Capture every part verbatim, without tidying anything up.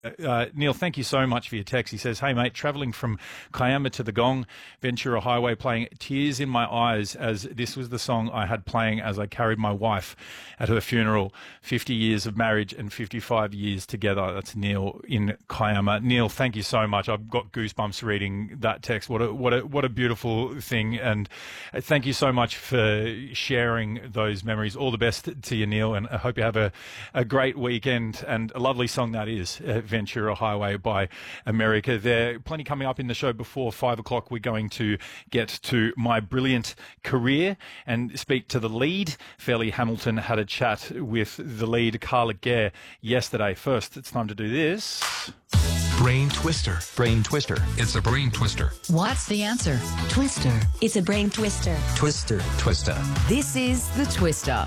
Uh, Neil, thank you so much for your text. He says, hey, mate, travelling from Kiama to the Gong, Ventura Highway, playing Tears in My Eyes, as this was the song I had playing as I carried my wife at her funeral. fifty years of marriage and fifty-five years together. That's Neil in Kiama. Neil, thank you so much. I've got goosebumps reading that text. What a, what a, what a beautiful thing. And thank you so much for sharing those memories. All the best to you, Neil, and I hope you have a, a great weekend, and a lovely song that is. Uh, Ventura Highway by America. There plenty coming up in the show. Before five o'clock, we're going to get to My Brilliant Career and speak to the lead. Fairleigh Hamilton had a chat with the lead, Carla Gare, yesterday. First, it's time to do this. Brain Twister. Brain Twister. It's a brain twister. What's the answer? Twister. It's a brain twister. Twister. Twister. This is the Twister.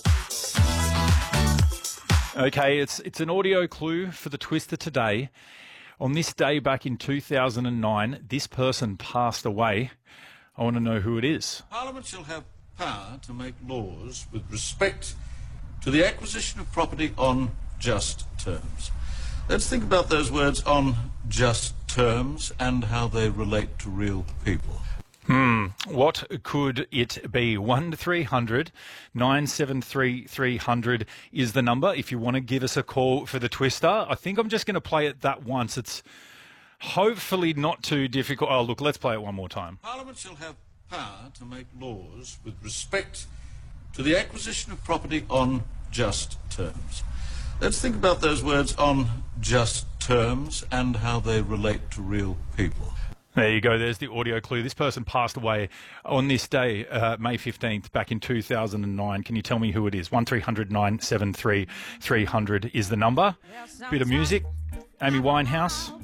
Okay, it's it's an audio clue for the Twister today. On this day back in two thousand nine, this person passed away. I want to know who it is. Parliament shall have power to make laws with respect to the acquisition of property on just terms. Let's think about those words, on just terms, and how they relate to real people. Hmm, what could it be? one three hundred nine seven three three hundred is the number if you want to give us a call for the Twister. I think I'm just going to play it that once. It's hopefully not too difficult. Oh, look, let's play it one more time. Parliament shall have power to make laws with respect to the acquisition of property on just terms. Let's think about those words, on just terms, and how they relate to real people. There you go. There's the audio clue. This person passed away on this day, uh, May fifteenth, back in two thousand nine. Can you tell me who it is? one three hundred nine seven three three hundred is the number. Bit of music. Amy Winehouse.